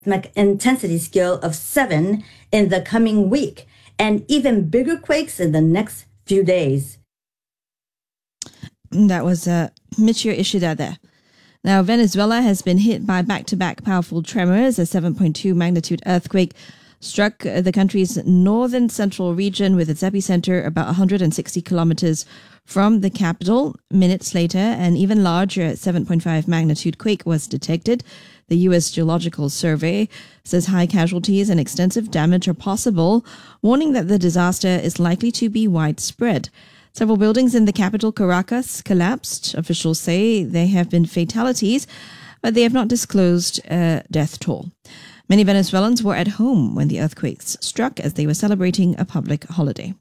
seismic intensity scale of 7 in the coming week, and even bigger quakes in the next few days. That was Michio Ishida there. Now, Venezuela has been hit by back-to-back powerful tremors. A 7.2 magnitude earthquake struck the country's northern central region with its epicenter about 160 kilometers from the capital. Minutes later, an even larger 7.5 magnitude quake was detected. The U.S. Geological Survey says high casualties and extensive damage are possible, warning that the disaster is likely to be widespread. Several buildings in the capital, Caracas, collapsed. Officials say there have been fatalities, but they have not disclosed a death toll. Many Venezuelans were at home when the earthquakes struck as they were celebrating a public holiday.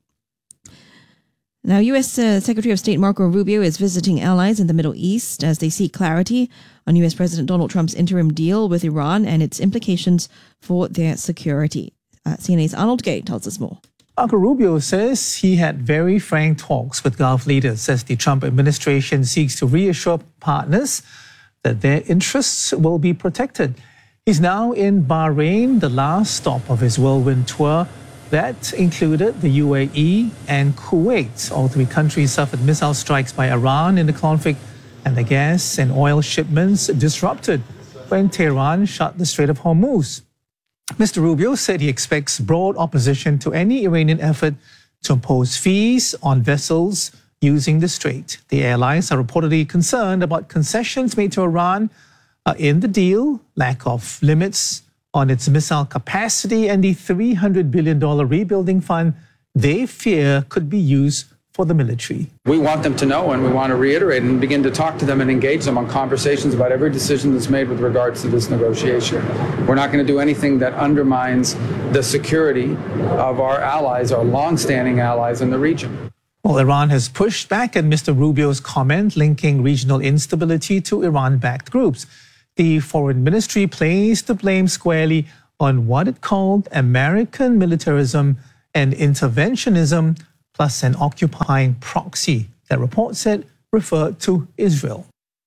Now, U.S. Secretary of State Marco Rubio is visiting allies in the Middle East as they seek clarity on U.S. President Donald Trump's interim deal with Iran and its implications for their security. CNA's Arnold Gay tells us more. Marco Rubio says he had very frank talks with Gulf leaders as the Trump administration seeks to reassure partners that their interests will be protected. He's now in Bahrain, the last stop of his whirlwind tour. That included the UAE and Kuwait. All three countries suffered missile strikes by Iran in the conflict, and the gas and oil shipments disrupted when Tehran shut the Strait of Hormuz. Mr. Rubio said he expects broad opposition to any Iranian effort to impose fees on vessels using the strait. The airlines are reportedly concerned about concessions made to Iran in the deal, lack of limits on its missile capacity, and the $300 billion rebuilding fund they fear could be used for the military. We want them to know, and we want to reiterate and begin to talk to them and engage them on conversations about every decision that's made with regards to this negotiation. We're not going to do anything that undermines the security of our allies, our long-standing allies in the region. Well, Iran has pushed back at Mr. Rubio's comment linking regional instability to Iran-backed groups. The foreign ministry placed the blame squarely on what it called American militarism and interventionism, plus an occupying proxy that report said referred to Israel.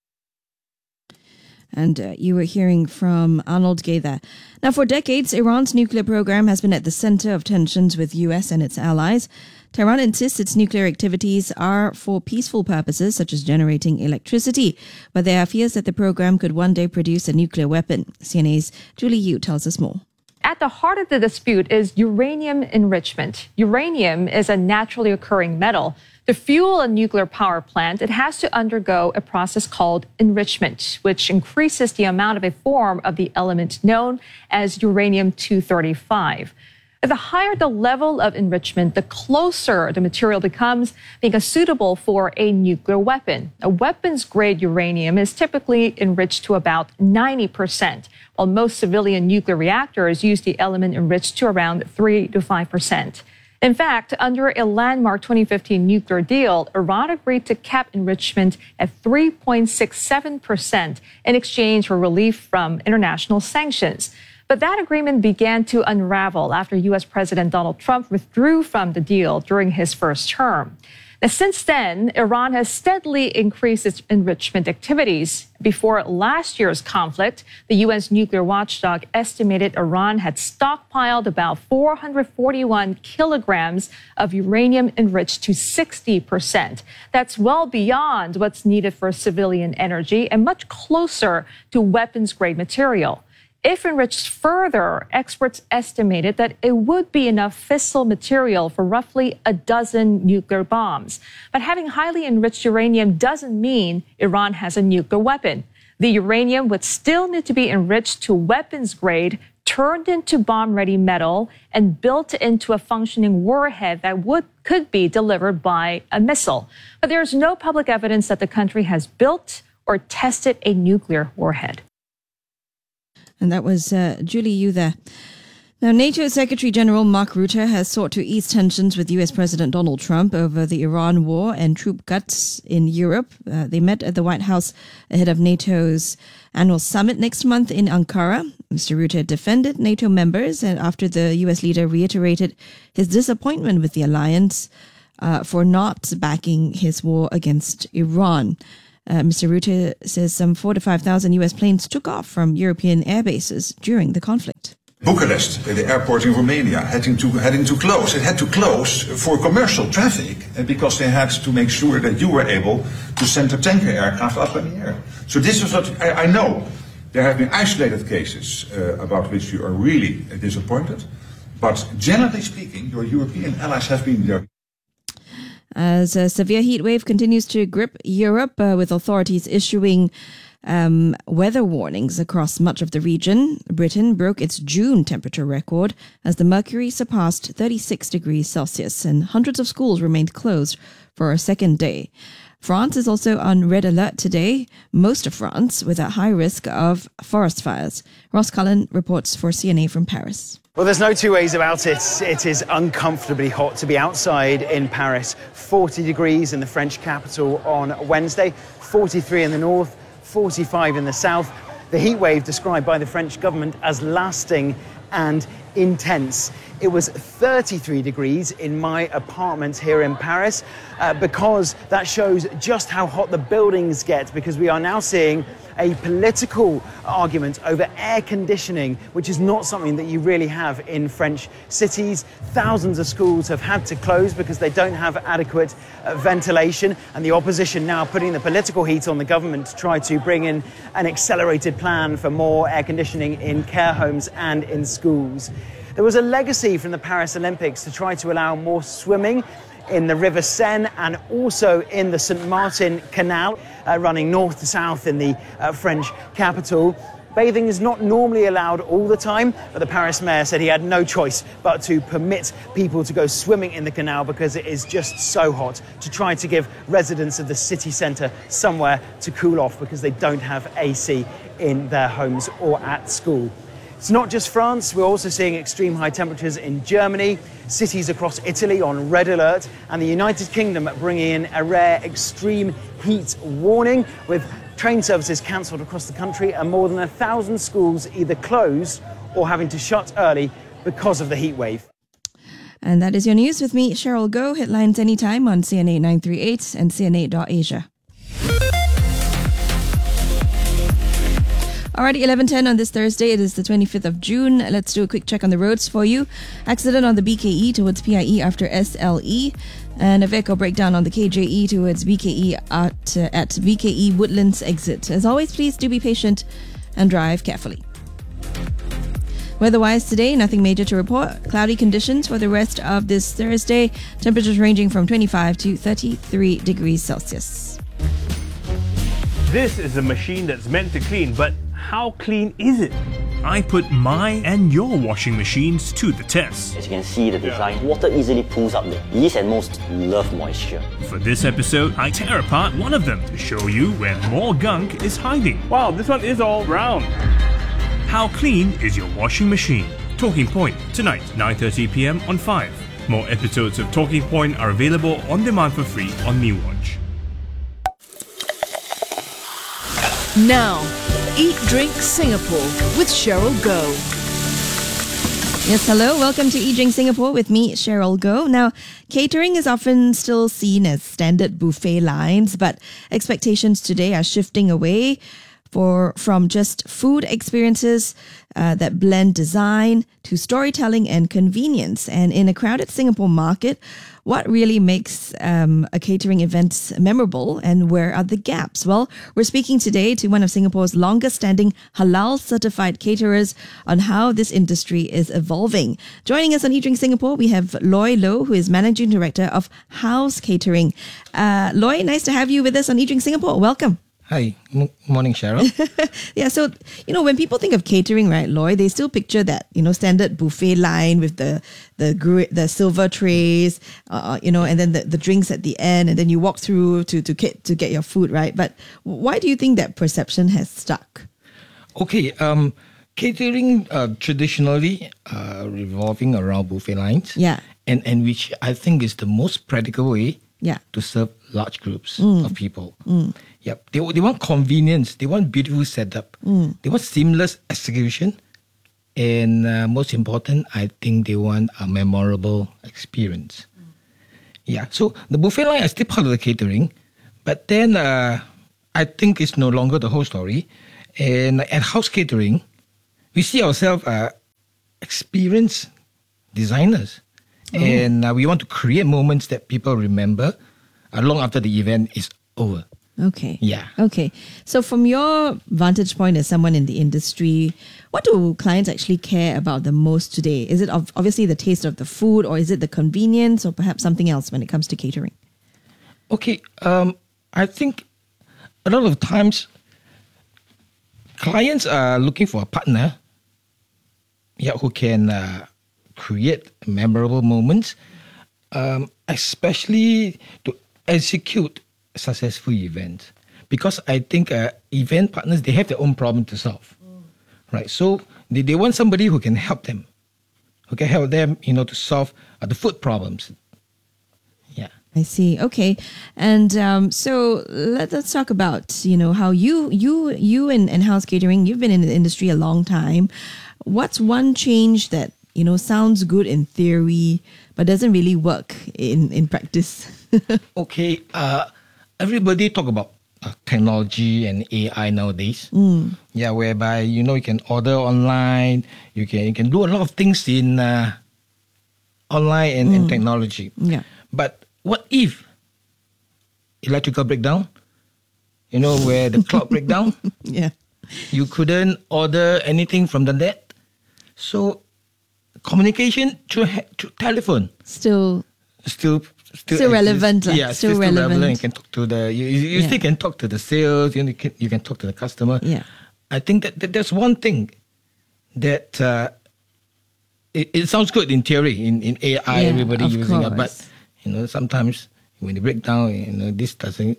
And you were hearing from Arnold Gay there. Now, for decades, Iran's nuclear program has been at the center of tensions with U.S. and its allies. Tehran insists its nuclear activities are for peaceful purposes, such as generating electricity, but there are fears that the program could one day produce a nuclear weapon. CNA's Julie Yu tells us more. At the heart of the dispute is uranium enrichment. Uranium is a naturally occurring metal. To fuel a nuclear power plant, it has to undergo a process called enrichment, which increases the amount of a form of the element known as uranium-235. The higher the level of enrichment, the closer the material becomes being suitable for a nuclear weapon. A weapons-grade uranium is typically enriched to about 90%, while most civilian nuclear reactors use the element enriched to around 3 to 5%. In fact, under a landmark 2015 nuclear deal, Iran agreed to cap enrichment at 3.67% in exchange for relief from international sanctions. But that agreement began to unravel after U.S. President Donald Trump withdrew from the deal during his first term. Now, since then, Iran has steadily increased its enrichment activities. Before last year's conflict, the U.S. nuclear watchdog estimated Iran had stockpiled about 441 kilograms of uranium enriched to 60%. That's well beyond what's needed for civilian energy and much closer to weapons-grade material. If enriched further, experts estimated that it would be enough fissile material for roughly a dozen nuclear bombs. But having highly enriched uranium doesn't mean Iran has a nuclear weapon. The uranium would still need to be enriched to weapons grade, turned into bomb-ready metal, and built into a functioning warhead that could be delivered by a missile. But there's no public evidence that the country has built or tested a nuclear warhead. And that was Julie Yu there. Now, NATO Secretary General Mark Rutte has sought to ease tensions with U.S. President Donald Trump over the Iran war and troop cuts in Europe. They met at the White House ahead of NATO's annual summit next month in Ankara. Mr. Rutte defended NATO members and after the U.S. leader reiterated his disappointment with the alliance for not backing his war against Iran. Mr. Rutte says some 4,000 to 5,000 US planes took off from European air bases during the conflict. Bucharest, the airport in Romania, having to close. It had to close for commercial traffic because they had to make sure that you were able to send a tanker aircraft up in the air. So this is what I know. There have been isolated cases about which you are really disappointed. But generally speaking, your European allies have been there. As a severe heat wave continues to grip Europe, with authorities issuing weather warnings across much of the region, Britain broke its June temperature record as the mercury surpassed 36 degrees Celsius and hundreds of schools remained closed for a second day. France is also on red alert today, most of France, with a high risk of forest fires. Ross Cullen reports for CNA from Paris. Well, there's no two ways about it. It is uncomfortably hot to be outside in Paris. 40 degrees in the French capital on Wednesday, 43 in the north, 45 in the south. The heat wave described by the French government as lasting and intense. It was 33 degrees in my apartment here in Paris because that shows just how hot the buildings get, because we are now seeing a political argument over air conditioning, which is not something that you really have in French cities. Thousands of schools have had to close because they don't have adequate ventilation, and the opposition now putting the political heat on the government to try to bring in an accelerated plan for more air conditioning in care homes and in schools. There was a legacy from the Paris Olympics to try to allow more swimming in the River Seine and also in the St. Martin Canal, running north to south in the French capital. Bathing is not normally allowed all the time, but the Paris mayor said he had no choice but to permit people to go swimming in the canal because it is just so hot, to try to give residents of the city centre somewhere to cool off because they don't have AC in their homes or at school. It's not just France, we're also seeing extreme high temperatures in Germany, cities across Italy on red alert, and the United Kingdom bringing in a rare extreme heat warning, with train services cancelled across the country and more than 1,000 schools either closed or having to shut early because of the heat wave. And that is your news with me, Cheryl Goh. Headlines anytime on CNA 938 and CNA.Asia. Alrighty, 11:10 on this Thursday. It is the 25th of June. Let's do a quick check on the roads for you. Accident on the BKE towards PIE after SLE. And a vehicle breakdown on the KJE towards BKE at BKE Woodlands exit. As always, please do be patient and drive carefully. Weather-wise today, nothing major to report. Cloudy conditions for the rest of this Thursday. Temperatures ranging from 25 to 33 degrees Celsius. This is a machine that's meant to clean, but how clean is it? I put my and your washing machines to the test. As you can see the design, water easily pulls up the east and most love moisture. For this episode, I tear apart one of them to show you where more gunk is hiding. Wow, this one is all brown. How clean is your washing machine? Talking Point, tonight, 9:30 p.m. on 5. More episodes of Talking Point are available on demand for free on MeWatch. Now, Eat Drink Singapore with Cheryl Goh. Yes, hello. Welcome to Eat Drink Singapore with me, Cheryl Goh. Now, catering is often still seen as standard buffet lines, but expectations today are shifting away from just food experiences that blend design to storytelling and convenience. And in a crowded Singapore market, what really makes a catering event memorable, and where are the gaps? Well, we're speaking today to one of Singapore's longest-standing halal-certified caterers on how this industry is evolving. Joining us on Eat Drink Singapore, we have Loy Loh, who is Managing Director of House Catering. Loy, nice to have you with us on Eat Drink Singapore. Welcome. Hi, morning, Cheryl. Yeah, so, when people think of catering, right, Loy, they still picture that, standard buffet line with the silver trays, and then the drinks at the end, and then you walk through to get your food, right? But why do you think that perception has stuck? Okay, catering traditionally revolving around buffet lines. Yeah. And which I think is the most practical way to serve large groups of people. Yep. They want convenience. They want beautiful setup. They want seamless execution. And most important, I think they want a memorable experience. Yeah. So the buffet line is still part of the catering. But then I think it's no longer the whole story. And at house catering, we see ourselves experienced designers. And we want to create moments that people remember long after the event is over. Okay. Yeah. Okay. So from your vantage point as someone in the industry, what do clients actually care about the most today? Is it obviously the taste of the food, or is it the convenience, or perhaps something else when it comes to catering? Okay. I think a lot of times clients are looking for a partner who can create memorable moments, especially to execute successful events. Because I think event partners, they have their own problem to solve. Right? So they want somebody who can help them, to solve the food problems. Yeah. I see. Okay. And so let's talk about, how you and house catering, you've been in the industry a long time. What's one change that, sounds good in theory, but doesn't really work in practice? Okay. Everybody talk about technology and AI nowadays. Yeah, whereby, you can order online, you can do a lot of things in online and technology. Yeah. But what if electrical breakdown? Where the clock breakdown? Yeah. You couldn't order anything from the net. So communication through telephone still relevant. Still relevant. You can talk to you still can talk to the sales. You can talk to the customer. Yeah. I think that there's one thing that it sounds good in theory. In AI, everybody using it, but sometimes when they break down, this doesn't.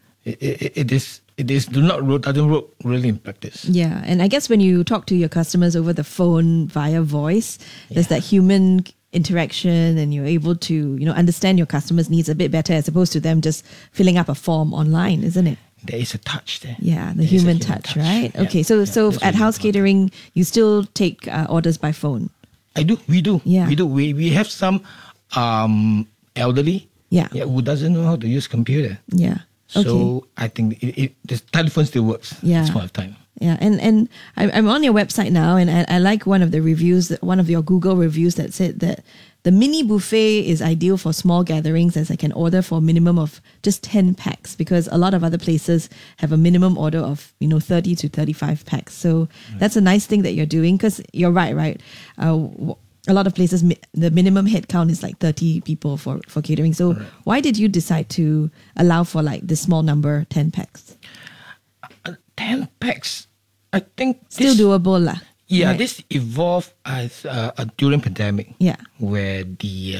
Doesn't work really in practice. Yeah, and I guess when you talk to your customers over the phone via voice, there's that human interaction, and you're able to understand your customers' needs a bit better as opposed to them just filling up a form online, isn't it? There is a touch there. Yeah, the human touch, right? Yeah. Okay, so at house catering, you still take orders by phone. I do. We do. Yeah, we do. We have some elderly. Yeah, who doesn't know how to use computer. Yeah. So okay. I think the telephone still works at this point of time. Yeah, and I'm on your website now, and I like one of the reviews, one of your Google reviews that said that the mini buffet is ideal for small gatherings, as I can order for a minimum of just 10 packs, because a lot of other places have a minimum order of 30 to 35 packs. So that's a nice thing that you're doing, because you're right. A lot of places, the minimum head count is like 30 people for catering. So why did you decide to allow for like this small number, 10 packs? 10 packs, I think still doable lah. Yeah, right? This evolved as during pandemic. Yeah, where the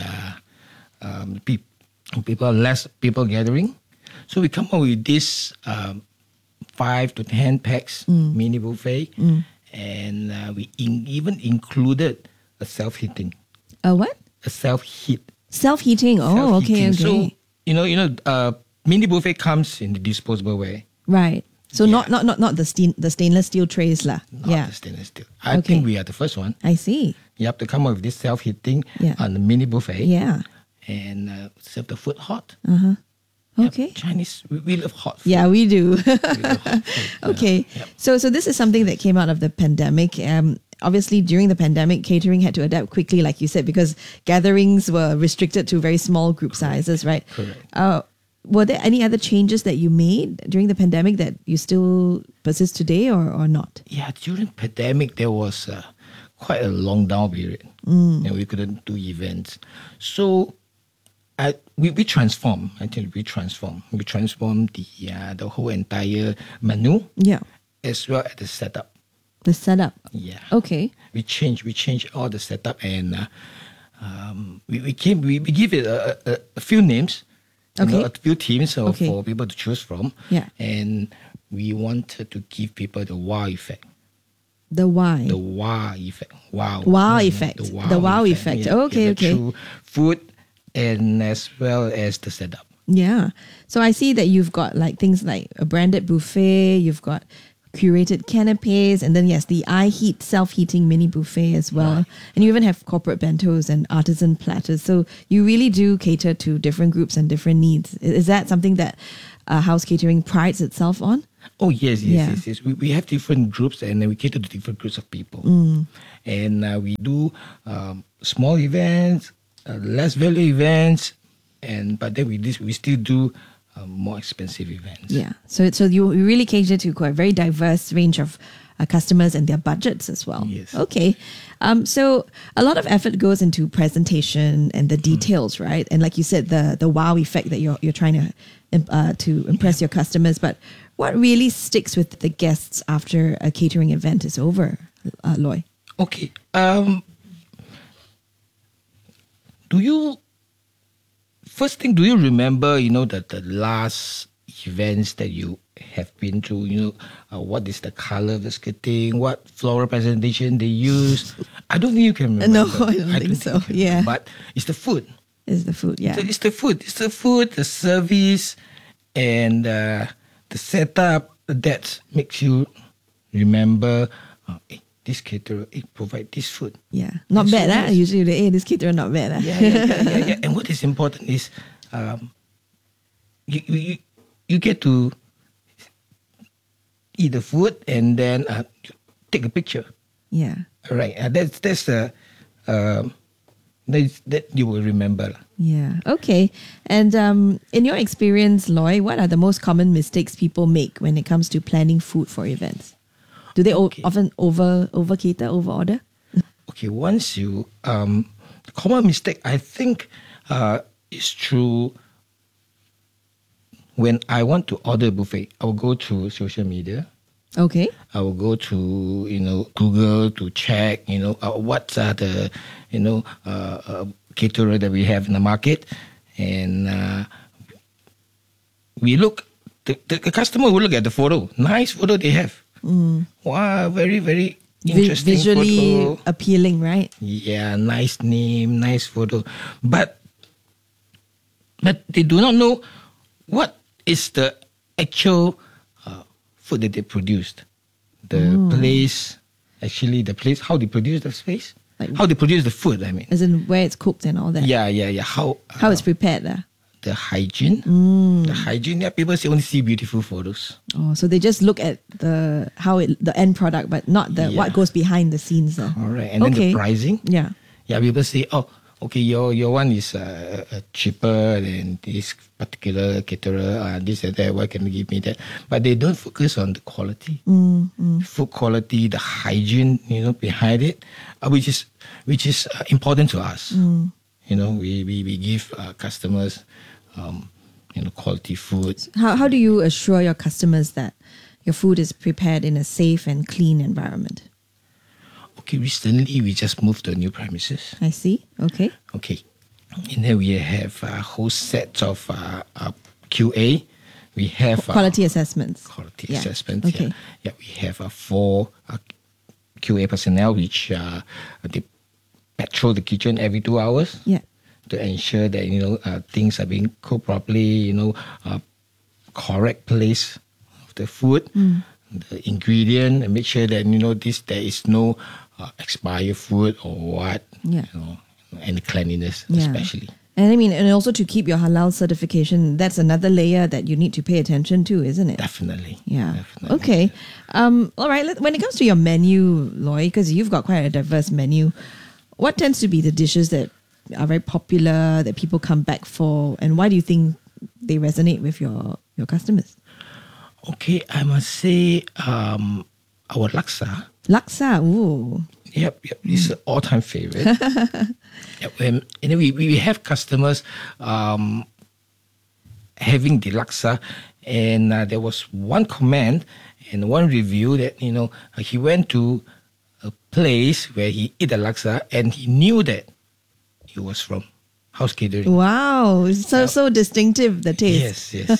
people less people gathering, so we come up with this 5 to 10 packs mini buffet, and we even included a self-heating. A what? A self-heat. Self-heating. Oh, okay. So mini buffet comes in the disposable way. Right. So not the stainless steel trays lah. Not the stainless steel. I think we are the first one. I see. You have to come up with this self-heating on the mini buffet. Yeah. And serve the food hot. Okay. Chinese, we love hot food. Yeah, we do. We love hot food. Okay. Yep. So this is something that came out of the pandemic. Obviously, during the pandemic, catering had to adapt quickly, like you said, because gatherings were restricted to very small group sizes, right? Correct. Were there any other changes that you made during the pandemic that you still persist today or not? Yeah, during pandemic, there was quite a long down period. We couldn't do events. So we transformed. I think we transformed. We transformed the whole entire menu. Yeah. As well as the setup. The setup. Yeah. Okay. We changed all the setup, and we give it a few names. Okay. A few teams for people to choose from. Yeah. And we wanted to give people the wow effect. The why? The wow effect. Wow. Wow effect. The wow effect. Yeah, okay. Through food and as well as the setup. Yeah. So I see that you've got like things like a branded buffet, you've got curated canapes, and then yes, the iHeat self-heating mini buffet as well. Right. And you even have corporate bentos and artisan platters. So you really do cater to different groups and different needs. Is that something that House Catering prides itself on? Oh, yes. We have different groups, and we cater to different groups of people. And we do small events, less value events, but then we still do more expensive events. Yeah. So you really cater to quite a very diverse range of customers and their budgets as well. Yes. Okay. So a lot of effort goes into presentation and the details, right? And like you said, the wow effect that you're trying to impress your customers. But what really sticks with the guests after a catering event is over, Loy? Okay. First thing, do you remember, that the last events that you have been to, what is the color of the skirting, what floral presentation they use? I don't think you can remember. No, I don't think so. Yeah. But it's the food. It's the food, yeah. It's the food. It's the food, the service, and the setup that makes you remember, this caterer provide this food. Yeah, not bad. So usually, this caterer not bad. Yeah. And what is important is, you get to eat the food and then take a picture. Yeah. Right. That's the that you will remember. Yeah. Okay. And in your experience, Loy, what are the most common mistakes people make when it comes to planning food for events? Do they often over cater, over order? Okay. Once you common mistake, I think is true. When I want to order a buffet, I will go to social media. Okay. I will go to Google to check what are the caterer that we have in the market, and we look. The customer will look at the photo. Nice photo they have. Wow, very very interesting. Visually photo. Appealing, right? Yeah, nice name, nice photo, but they do not know what is the actual food that they produced. The place, how they produce the space, how they produce the food, I mean. As in where it's cooked and all that. Yeah. How it's prepared. The hygiene. The hygiene, people only see beautiful photos. Oh, so they just look at the end product, but not what goes behind the scenes. All right, and then the pricing. Yeah. Yeah, people say, okay, your one is cheaper than this particular caterer, this and that, why can you give me that? But they don't focus on the quality, food quality, the hygiene, behind it, which is important to us. We give customers, quality food. How do you assure your customers that your food is prepared in a safe and clean environment? Okay, recently we just moved to a new premises. I see. Okay. And then we have a whole set of QA. We have quality assessments. Assessments. Okay. Yeah, we have 4 QA personnel which they patrol the kitchen every 2 hours. Yeah. To ensure that things are being cooked properly. Correct place of the food, the ingredient, and make sure that there is no expired food or what. Yeah. And cleanliness especially. And I mean, and also to keep your halal certification, that's another layer that you need to pay attention to, isn't it? Definitely. Yeah. Definitely. Okay. All right. When it comes to your menu, Loy, because you've got quite a diverse menu, what tends to be the dishes that are very popular, that people come back for, and why do you think they resonate with your customers? Okay, I must say our laksa. Laksa, ooh. Yep, it's an all-time favorite. And we have customers having the laksa, and there was one comment and one review that he went to a place where he ate the laksa and he knew that it was from House Catering. Wow, so distinctive, the taste. Yes.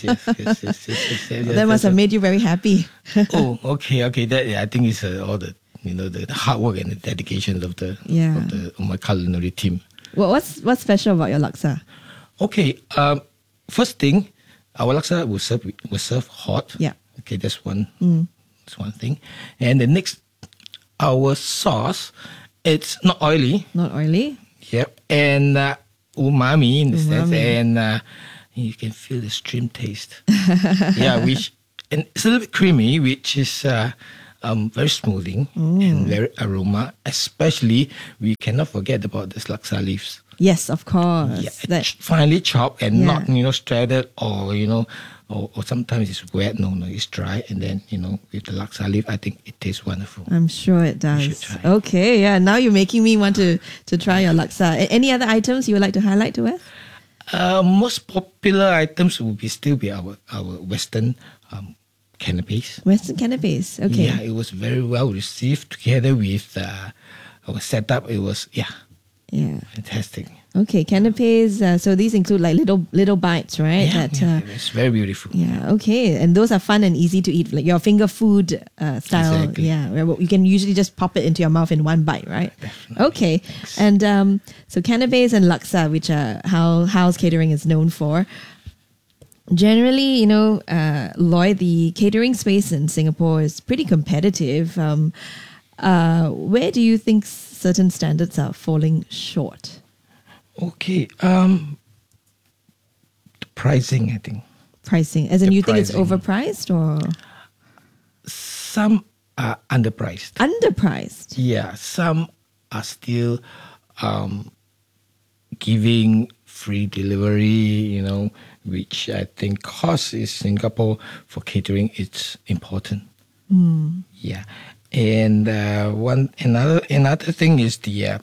That must have made you very happy. Oh, okay. That I think it's all the the hard work and the dedication of my culinary team. Well, what's special about your laksa? Okay, first thing, our laksa will serve hot. Yeah. Okay, that's one That's one thing. And the next, our sauce, it's not oily. Not oily. Yep. And umami in the sense, and you can feel the shrimp taste. And it's a little bit creamy, which is very smoothing and very aroma. Especially, we cannot forget about the laksa leaves. Yes, of course. Yeah, finely chopped and not shredded or or sometimes it's wet. No, it's dry. And then with the laksa leaf, I think it tastes wonderful. I'm sure it does. You should try. Okay, yeah. Now you're making me want to try your laksa. Any other items you would like to highlight to us? Most popular items will still be our Western canapes. Western canapes. Okay. Yeah, it was very well received together with our setup. It was fantastic. Okay, canapes. So these include like little bites, right? It's very beautiful. Yeah. Okay, and those are fun and easy to eat, like your finger food style. Exactly. Yeah, where you can usually just pop it into your mouth in one bite, right? Definitely. Okay, and so canapes and laksa, which are how House Catering is known for. Generally, Lloyd, the catering space in Singapore is pretty competitive. Where do you think certain standards are falling short? Okay, the pricing, I think. Pricing, as in you think it's overpriced or? Some are underpriced. Underpriced? Yeah, some are still giving free delivery, which I think cost in Singapore for catering it's important. Yeah, and another thing is the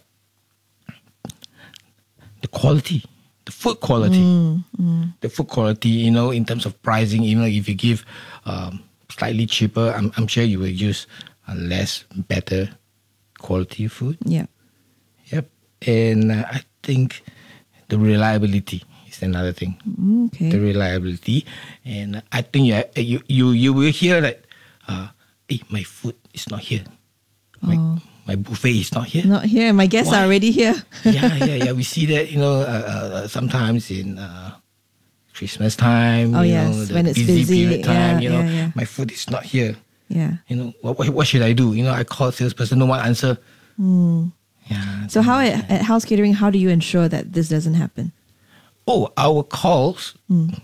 quality, the food quality. The food quality, in terms of pricing, even if you give slightly cheaper, I'm sure you will use less, better quality food. Yeah. Yep. And I think the reliability is another thing. Okay. The reliability. And I think you will hear that, hey, my food is not here. My buffet is not here. Not here. My guests are already here. Yeah. We see that, sometimes in Christmas time. Oh, yes, when it's busy. Period time, my food is not here. Yeah. What should I do? I call salesperson, no one answer. Yeah. So how at House Catering, how do you ensure that this doesn't happen? Oh, our calls,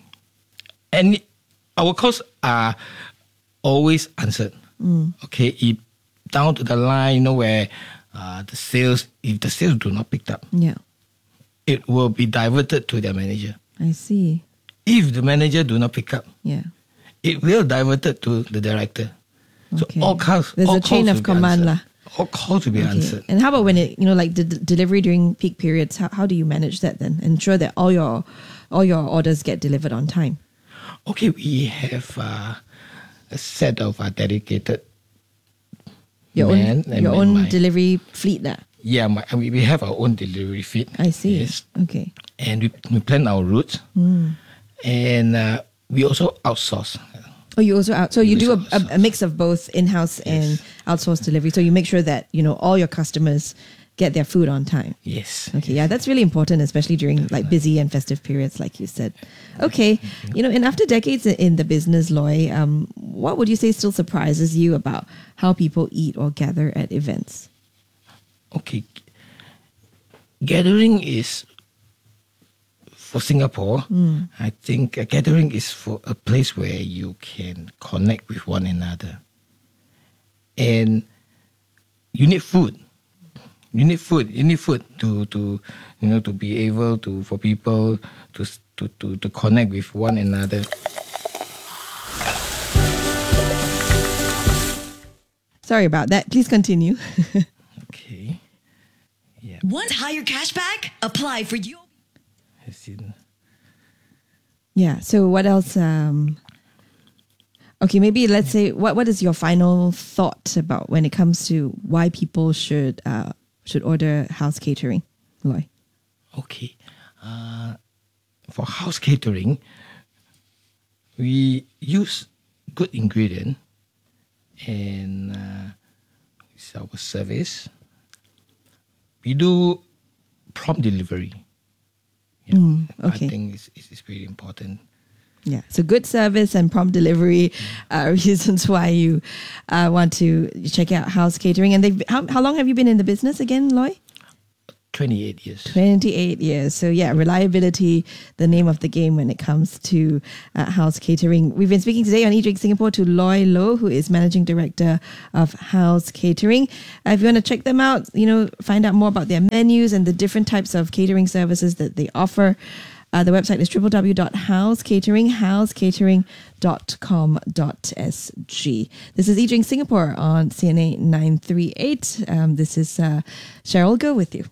and our calls are always answered. Okay, down to the line, where if the sales do not pick up, it will be diverted to their manager. I see. If the manager do not pick up, it will diverted to the director. Okay. So all calls, there's a chain of command, lah. All calls will be answered. And how about when it, like the delivery during peak periods? How do you manage that then? Ensure that all your orders get delivered on time. Okay, we have a set of dedicated your own delivery fleet, lah. Yeah, we have our own delivery fleet. I see. Yes. Okay. And we plan our routes, and we also outsource. Oh, you also so you do a mix of both in-house and outsourced delivery. So you make sure that all your customers get their food on time. Yes. Okay. Yeah, that's really important, especially during like busy and festive periods, like you said. Okay. And after decades in the business, Loy, what would you say still surprises you about how people eat or gather at events? Okay. Gathering is for Singapore. I think a gathering is for a place where you can connect with one another. And you need food. You need food to be able to for people to connect with one another. Sorry about that. Please continue. Okay. Yeah. Want higher cashback? Apply for you. Yeah. So what else? Okay, maybe let's say what is your final thought about when it comes to why people should order house catering, Loy? Okay. For house catering, we use good ingredient and it's our service. We do prompt delivery. Okay. I think it's very important. Yeah, so good service and prompt delivery reasons why you want to check out House Catering. And how long have you been in the business again, Loy? 28 years. 28 years. So yeah, reliability, the name of the game when it comes to House Catering. We've been speaking today on eDrink Singapore to Loy Loh, who is Managing Director of House Catering. If you want to check them out, find out more about their menus and the different types of catering services that they offer, the website is www.housecatering.com.sg. This is eDrink Singapore on CNA 938. This is Cheryl Goh with you.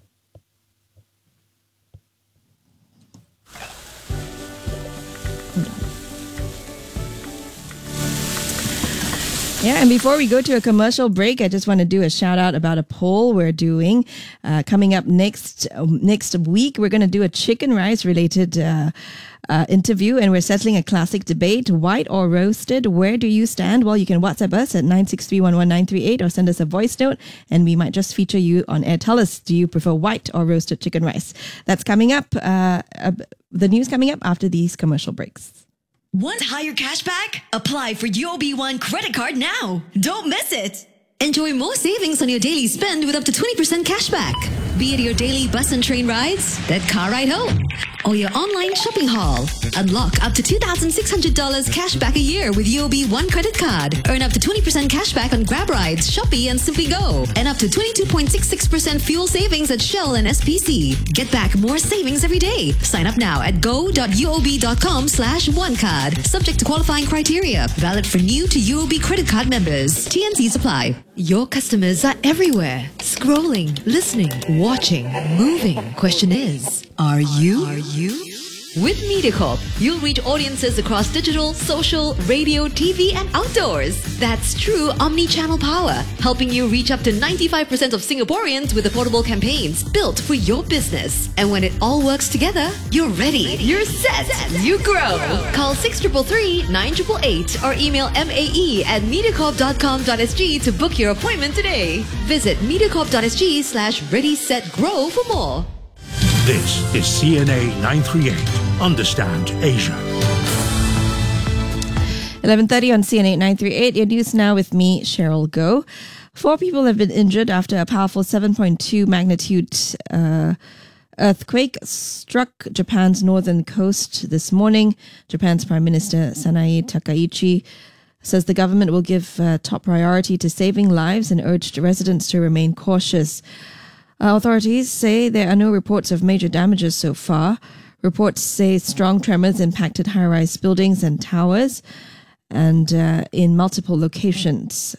Yeah, and before we go to a commercial break, I just want to do a shout out about a poll we're doing. Coming up next week, we're going to do a chicken rice related interview, and we're settling a classic debate: white or roasted. Where do you stand? Well, you can WhatsApp us at 963-11938 or send us a voice note, and we might just feature you on air. Tell us, do you prefer white or roasted chicken rice? That's coming up. The news coming up after these commercial breaks. Want higher cashback? Apply for UOB One credit card now. Don't miss it. Enjoy more savings on your daily spend with up to 20% cashback. Be it your daily bus and train rides, that car ride home, or your online shopping haul. Unlock up to $2,600 cashback a year with UOB One credit card. Earn up to 20% cashback on Grab rides, Shopee, and Simply Go. And up to 22.66% fuel savings at Shell and SPC. Get back more savings every day. Sign up now at go.uob.com/onecard. Subject to qualifying criteria. Valid for new to UOB credit card members. TNCs apply. Your customers are everywhere. Scrolling, listening, watching, moving. Question is, are you? With MediaCorp, you'll reach audiences across digital, social, radio, TV, and outdoors. That's true omni-channel power, helping you reach up to 95% of Singaporeans with affordable campaigns built for your business. And when it all works together, you're ready. You're set. You grow. Call 6333-9888 or email mae@mediacorp.com.sg to book your appointment today. Visit mediacorp.sg/ready-set-grow for more. This is CNA 938. Understand Asia. 11:30 on CNA 938. Your news now with me, Cheryl Goh. 4 people have been injured after a powerful 7.2 magnitude earthquake struck Japan's northern coast this morning. Japan's Prime Minister Sanae Takaichi says the government will give top priority to saving lives and urged residents to remain cautious. Authorities say there are no reports of major damages so far. Reports say strong tremors impacted high-rise buildings and towers, and in multiple locations.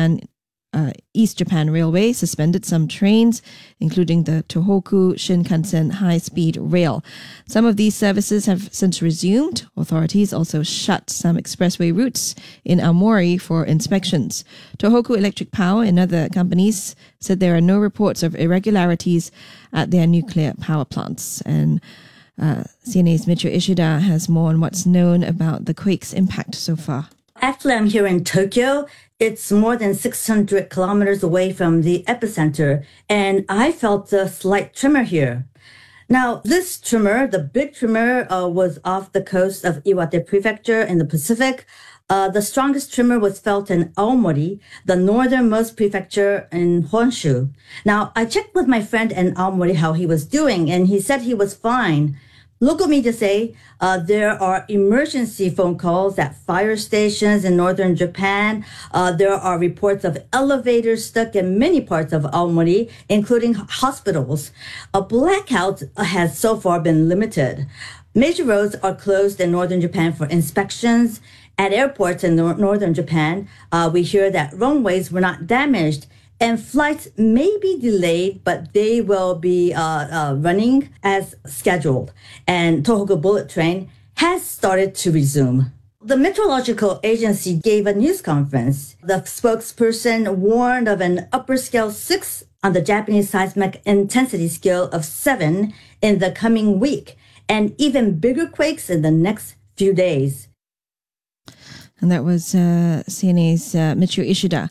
East Japan Railway suspended some trains, including the Tohoku Shinkansen high-speed rail. Some of these services have since resumed. Authorities also shut some expressway routes in Aomori for inspections. Tohoku Electric Power and other companies said there are no reports of irregularities at their nuclear power plants. And CNA's Michio Ishida has more on what's known about the quake's impact so far. Actually, I'm here in Tokyo. It's more than 600 kilometers away from the epicenter, and I felt a slight tremor here. Now, this tremor, the big tremor, was off the coast of Iwate Prefecture in the Pacific. The strongest tremor was felt in Aomori, the northernmost prefecture in Honshu. Now, I checked with my friend in Aomori how he was doing, and he said he was fine. Local media say there are emergency phone calls at fire stations in northern Japan. There are reports of elevators stuck in many parts of Aomori, including hospitals. A blackout has so far been limited. Major roads are closed in northern Japan for inspections. At airports in northern Japan, we hear that runways were not damaged. And flights may be delayed, but they will be running as scheduled. And Tohoku Bullet Train has started to resume. The Meteorological Agency gave a news conference. The spokesperson warned of an upper scale 6 on the Japanese seismic intensity scale of 7 in the coming week, and even bigger quakes in the next few days. And that was CNA's Michio Ishida.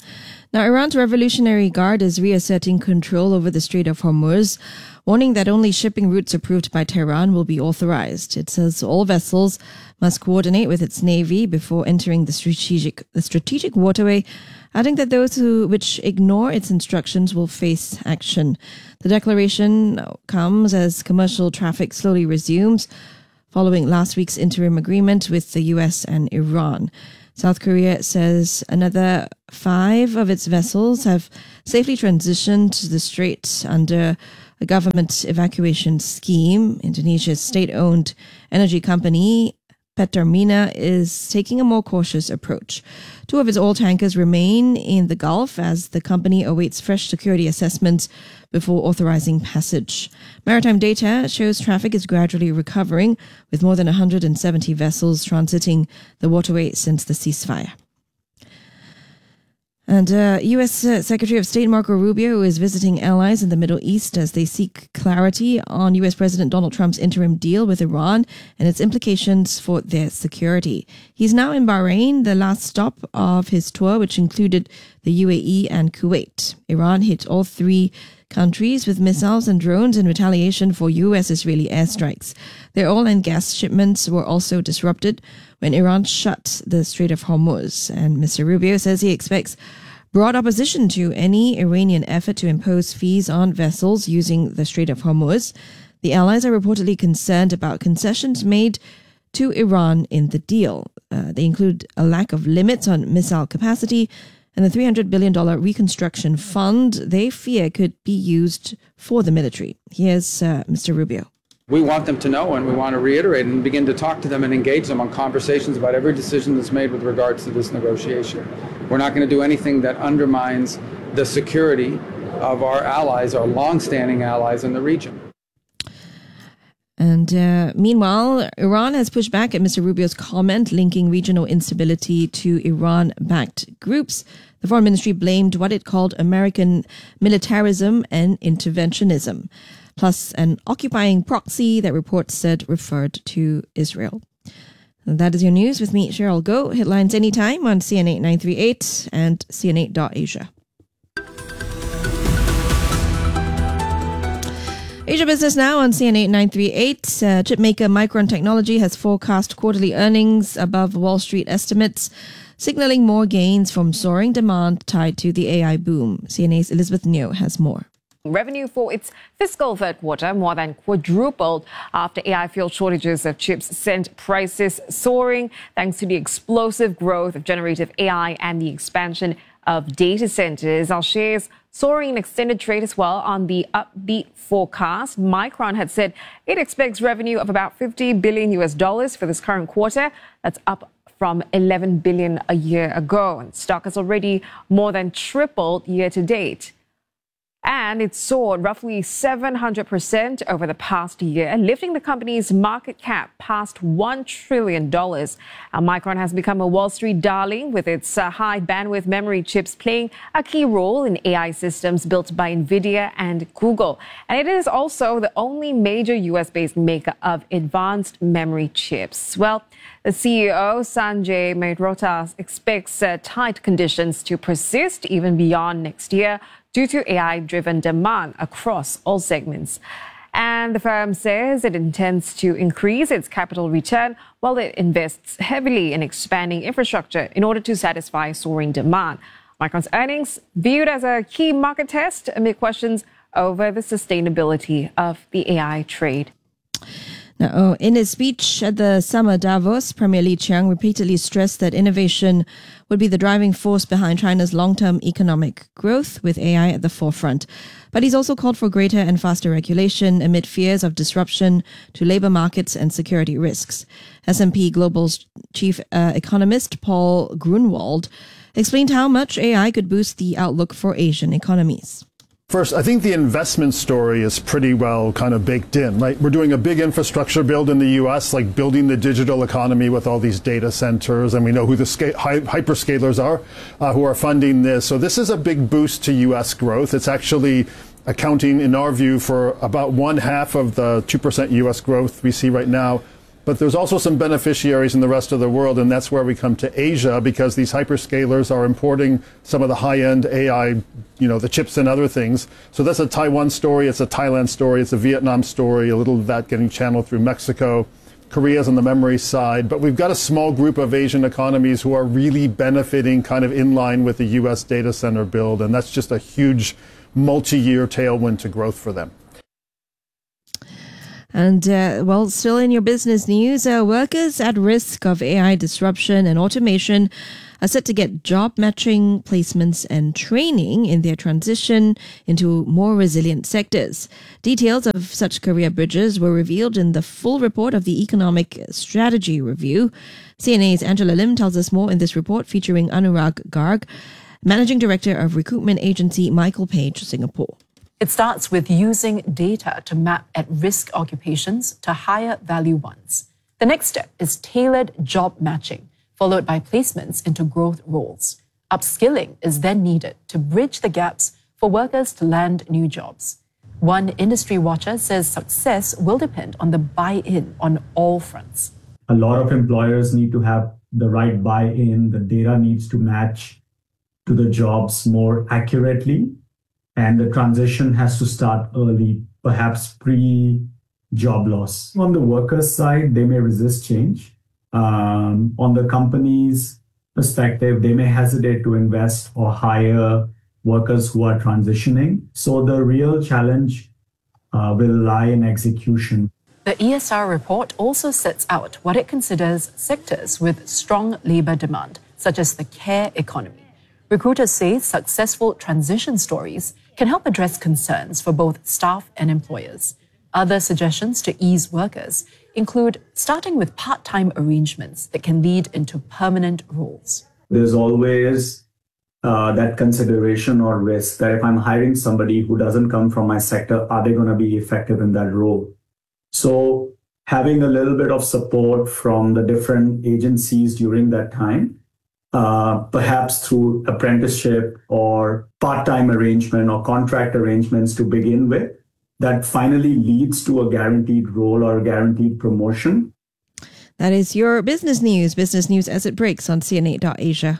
Now, Iran's Revolutionary Guard is reasserting control over the Strait of Hormuz, warning that only shipping routes approved by Tehran will be authorized. It says all vessels must coordinate with its navy before entering the strategic waterway, adding that those which ignore its instructions will face action. The declaration comes as commercial traffic slowly resumes following last week's interim agreement with the US and Iran. South Korea says another 5 of its vessels have safely transitioned to the strait under a government evacuation scheme. Indonesia's state-owned energy company Pertamina is taking a more cautious approach. 2 of its oil tankers remain in the Gulf as the company awaits fresh security assessments before authorizing passage. Maritime data shows traffic is gradually recovering, with more than 170 vessels transiting the waterway since the ceasefire. And U.S. Secretary of State Marco Rubio is visiting allies in the Middle East as they seek clarity on U.S. President Donald Trump's interim deal with Iran and its implications for their security. He's now in Bahrain, the last stop of his tour, which included the UAE and Kuwait. Iran hit all 3 countries with missiles and drones in retaliation for U.S.-Israeli airstrikes. Their oil and gas shipments were also disrupted when Iran shut the Strait of Hormuz. And Mr. Rubio says he expects broad opposition to any Iranian effort to impose fees on vessels using the Strait of Hormuz. The allies are reportedly concerned about concessions made to Iran in the deal. They include a lack of limits on missile capacity and the $300 billion reconstruction fund they fear could be used for the military. Here's Mr. Rubio. We want them to know, and we want to reiterate and begin to talk to them and engage them on conversations about every decision that's made with regards to this negotiation. We're not going to do anything that undermines the security of our allies, our long-standing allies in the region. And meanwhile, Iran has pushed back at Mr. Rubio's comment linking regional instability to Iran-backed groups. The foreign ministry blamed what it called American militarism and interventionism, plus an occupying proxy that reports said referred to Israel. And that is your news with me, Cheryl Goh. Headlines anytime on CN8 938 and CN8.Asia. Asia Business Now on CN8 938. Chipmaker Micron Technology has forecast quarterly earnings above Wall Street estimates, signaling more gains from soaring demand tied to the AI boom. CNA's Elizabeth Neo has more. Revenue for its fiscal third quarter more than quadrupled after AI-fueled shortages of chips sent prices soaring thanks to the explosive growth of generative AI and the expansion of data centers. Our shares soaring in extended trade as well on the upbeat forecast. Micron had said it expects revenue of about $50 billion for this current quarter. That's up from $11 billion a year ago. And stock has already more than tripled year to date. And it soared roughly 700% over the past year, lifting the company's market cap past $1 trillion. Micron has become a Wall Street darling, with its high bandwidth memory chips playing a key role in AI systems built by NVIDIA and Google. And it is also the only major US-based maker of advanced memory chips. Well, the CEO, Sanjay Mehrotra, expects tight conditions to persist even beyond next year due to AI-driven demand across all segments. And the firm says it intends to increase its capital return while it invests heavily in expanding infrastructure in order to satisfy soaring demand. Micron's earnings viewed as a key market test amid questions over the sustainability of the AI trade. Now, in his speech at the summer Davos, Premier Li Qiang repeatedly stressed that innovation would be the driving force behind China's long-term economic growth, with AI at the forefront. But he's also called for greater and faster regulation amid fears of disruption to labor markets and security risks. S&P Global's chief economist, Paul Grunwald, explained how much AI could boost the outlook for Asian economies. First, I think the investment story is pretty well kind of baked in, right? We're doing a big infrastructure build in the U.S., like building the digital economy with all these data centers, and we know who the hyperscalers are who are funding this. So this is a big boost to U.S. growth. It's actually accounting, in our view, for about 1/2 of the 2% U.S. growth we see right now. But there's also some beneficiaries in the rest of the world, and that's where we come to Asia, because these hyperscalers are importing some of the high-end AI, the chips and other things. So that's a Taiwan story, it's a Thailand story, it's a Vietnam story, a little of that getting channeled through Mexico. Korea's on the memory side, but we've got a small group of Asian economies who are really benefiting kind of in line with the US data center build, and that's just a huge multi-year tailwind to growth for them. And, still in your business news, workers at risk of AI disruption and automation are set to get job matching, placements and training in their transition into more resilient sectors. Details of such career bridges were revealed in the full report of the Economic Strategy Review. CNA's Angela Lim tells us more in this report featuring Anurag Garg, Managing Director of recruitment agency Michael Page Singapore. It starts with using data to map at-risk occupations to higher value ones. The next step is tailored job matching, followed by placements into growth roles. Upskilling is then needed to bridge the gaps for workers to land new jobs. One industry watcher says success will depend on the buy-in on all fronts. A lot of employers need to have the right buy-in. The data needs to match to the jobs more accurately. And the transition has to start early, perhaps pre-job loss. On the workers' side, they may resist change. On the company's perspective, they may hesitate to invest or hire workers who are transitioning. So the real challenge will lie in execution. The ESR report also sets out what it considers sectors with strong labor demand, such as the care economy. Recruiters say successful transition stories can help address concerns for both staff and employers. Other suggestions to ease workers include starting with part-time arrangements that can lead into permanent roles. There's always that consideration or risk that if I'm hiring somebody who doesn't come from my sector, are they going to be effective in that role? So having a little bit of support from the different agencies during that time, perhaps through apprenticeship or part-time arrangement or contract arrangements to begin with, that finally leads to a guaranteed role or a guaranteed promotion. That is your business news as it breaks on CNA.Asia.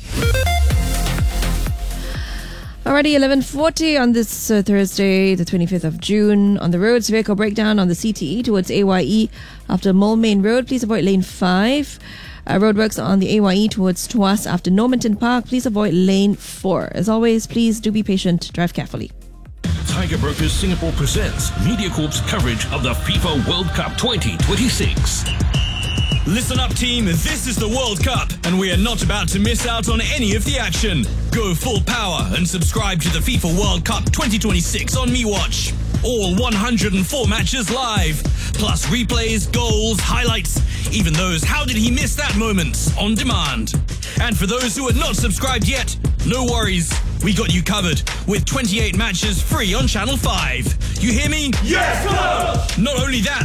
Alrighty, 11:40 on this Thursday, the 25th of June. On the roads, vehicle breakdown on the CTE towards AYE after Moulmein Road. Please avoid lane 5. Roadworks on the AYE towards Tuas after Normanton Park. Please avoid lane 4. As always, please do be patient. Drive carefully. Tiger Brokers Singapore presents MediaCorp's coverage of the FIFA World Cup 2026. Listen up, team. This is the World Cup, and we are not about to miss out on any of the action. Go full power and subscribe to the FIFA World Cup 2026 on MeWatch. All 104 matches live, plus replays, goals, highlights, even those "how did he miss that" moments on demand. And for those who are not subscribed yet, no worries. We got you covered with 28 matches free on Channel 5. You hear me? Yes, sir! Not only that,